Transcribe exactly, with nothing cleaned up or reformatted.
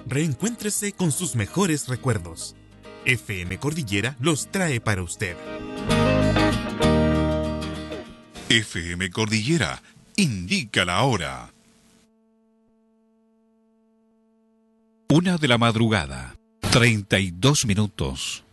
Reencuéntrese con sus mejores recuerdos. F M Cordillera los trae para usted. F M Cordillera indica la hora. Una de la madrugada, treinta y dos minutos.